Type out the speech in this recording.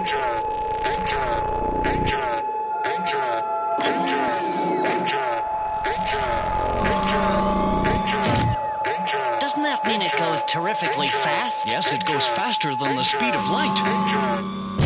Doesn't that mean it goes terrifically fast? Yes, it goes faster than the speed of light.